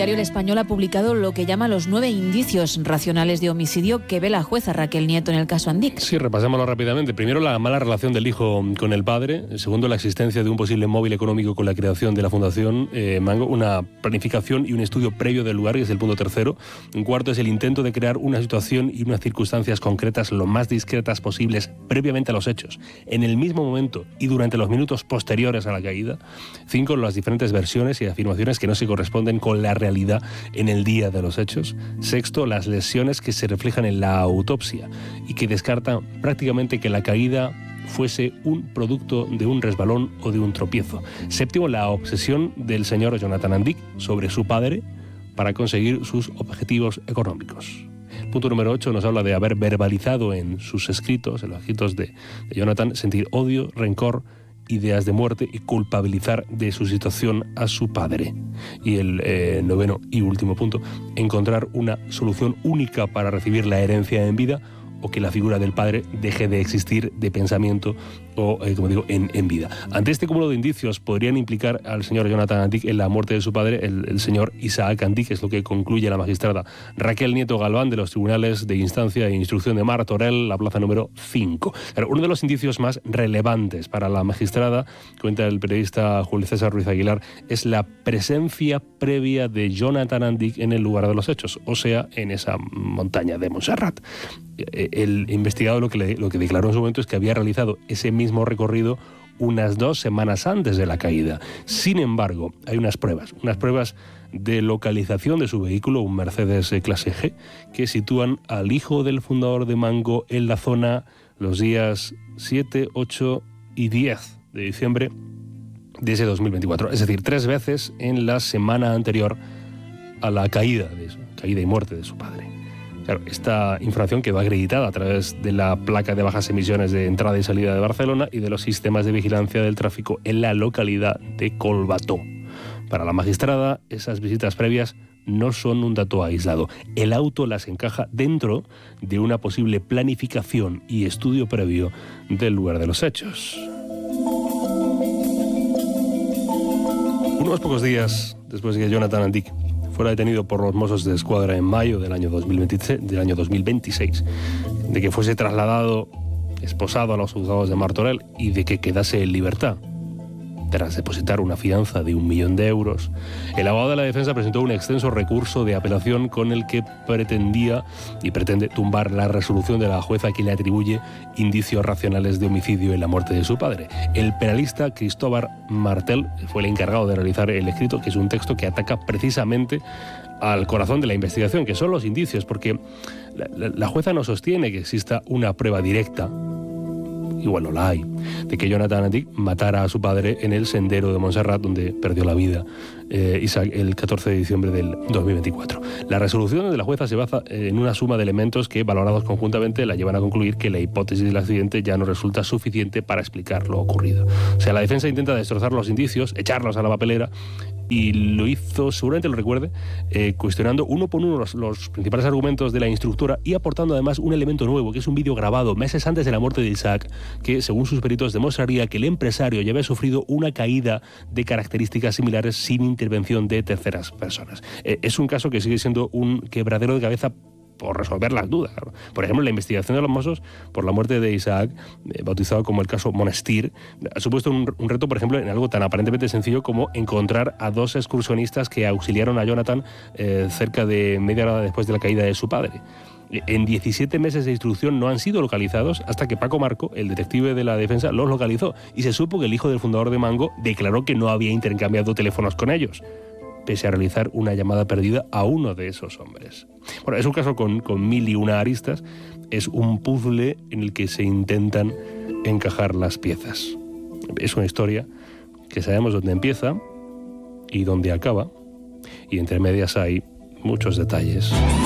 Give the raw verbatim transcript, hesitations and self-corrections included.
diario El Español ha publicado lo que llama los nueve indicios racionales de homicidio que ve la jueza Raquel Nieto en el caso Andic. Sí, repasémoslo rápidamente. Primero, la mala relación del hijo con el padre. Segundo, la existencia de un posible móvil económico con la creación de la Fundación eh, Mango. Una planificación y un estudio previo del lugar, que es el punto tercero. Un cuarto es el intento de crear una situación y unas circunstancias concretas lo más discretas posibles previamente a los hechos, en el mismo momento y durante los minutos posteriores a la caída. Cinco, las diferentes versiones y afirmaciones que no se corresponden con la realidad en el día de los hechos. Sexto, las lesiones que se reflejan en la autopsia y que descartan prácticamente que la caída fuese un producto de un resbalón o de un tropiezo. Séptimo, la obsesión del señor Jonathan Andic sobre su padre para conseguir sus objetivos económicos. Punto número ocho nos habla de haber verbalizado en sus escritos, en los escritos de, de Jonathan, sentir odio, rencor, ideas de muerte y culpabilizar de su situación a su padre. Y el eh, noveno y último punto, encontrar una solución única para recibir la herencia en vida o que la figura del padre deje de existir de pensamiento o, eh, como digo, en, en vida. Ante este cúmulo de indicios podrían implicar al señor Jonathan Andic en la muerte de su padre, el, el señor Isaac Andic, es lo que concluye la magistrada Raquel Nieto Galván de los Tribunales de Instancia e Instrucción de Martorell, la plaza número cinco. Claro, uno de los indicios más relevantes para la magistrada, cuenta el periodista Julio César Ruiz Aguilar, es la presencia previa de Jonathan Andic en el lugar de los hechos, o sea, en esa montaña de Montserrat. El investigado lo que, le, lo que declaró en su momento es que había realizado ese mismo recorrido unas dos semanas antes de la caída. Sin embargo, hay unas pruebas, unas pruebas de localización de su vehículo, un Mercedes clase G, que sitúan al hijo del fundador de Mango en la zona los días siete, ocho y diez de diciembre de ese dos mil veinticuatro. Es decir, tres veces en la semana anterior a la caída, de su, caída y muerte de su padre. Claro, esta información quedó acreditada a través de la placa de bajas emisiones de entrada y salida de Barcelona y de los sistemas de vigilancia del tráfico en la localidad de Collbató. Para la magistrada, esas visitas previas no son un dato aislado. El auto las encaja dentro de una posible planificación y estudio previo del lugar de los hechos. Unos pocos días después de que Jonathan Andic fuera detenido por los Mossos de Escuadra en mayo del año dos mil veintiséis, del año dos mil veintiséis, de que fuese trasladado, esposado a los juzgados de Martorell y de que quedase en libertad, tras depositar una fianza de un millón de euros, el abogado de la defensa presentó un extenso recurso de apelación con el que pretendía y pretende tumbar la resolución de la jueza que le atribuye indicios racionales de homicidio en la muerte de su padre. El penalista Cristóbal Martel fue el encargado de realizar el escrito, que es un texto que ataca precisamente al corazón de la investigación, que son los indicios, porque la, la, la jueza no sostiene que exista una prueba directa, igual no la hay, de que Jonathan Andic matara a su padre en el sendero de Montserrat, donde perdió la vida eh, Isaac el catorce de diciembre del dos mil veinticuatro. La resolución de la jueza se basa en una suma de elementos que, valorados conjuntamente, la llevan a concluir que la hipótesis del accidente ya no resulta suficiente para explicar lo ocurrido. O sea, la defensa intenta destrozar los indicios, echarlos a la papelera, y lo hizo, seguramente lo recuerde, eh, cuestionando uno por uno los, los principales argumentos de la instructora y aportando además un elemento nuevo, que es un vídeo grabado meses antes de la muerte de Isaac, que según sus peritos demostraría que el empresario ya había sufrido una caída de características similares sin intervención de terceras personas. Eh, es un caso que sigue siendo un quebradero de cabeza por resolver las dudas. Por ejemplo, la investigación de los Mossos por la muerte de Isaac, eh, bautizado como el caso Monestir, ha supuesto un, un reto, por ejemplo, en algo tan aparentemente sencillo como encontrar a dos excursionistas que auxiliaron a Jonathan eh, cerca de media hora después de la caída de su padre. En diecisiete meses de instrucción no han sido localizados hasta que Paco Marco, el detective de la defensa, los localizó y se supo que el hijo del fundador de Mango declaró que no había intercambiado teléfonos con ellos, pese a realizar una llamada perdida a uno de esos hombres. Bueno, es un caso con, con mil y una aristas, es un puzzle en el que se intentan encajar las piezas. Es una historia que sabemos dónde empieza y dónde acaba, y entre medias hay muchos detalles.